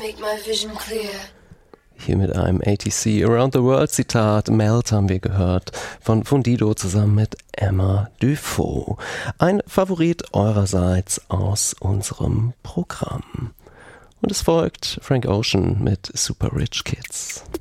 make my vision clear. Hier mit einem ATC Around the World Zitat Melt haben wir gehört von Fundido zusammen mit Emma Dufault. Ein Favorit eurerseits aus unserem Programm. Und es folgt Frank Ocean mit Super Rich Kids.